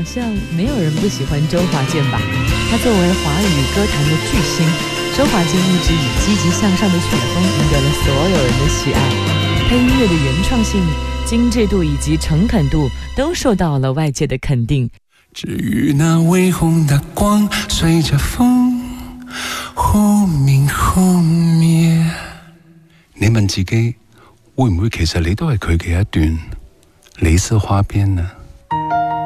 好像没有人不喜欢周华健吧。他作为华语歌坛的巨星，周华健一直以积极向上的曲风赢得了所有人的喜爱，配音乐的原创性、精致度以及诚恳度都受到了外界的肯定。 至于那微红的光，随着風忽明忽滅。你問自己，會唔會其實你都係佢嘅一段李色花邊呢？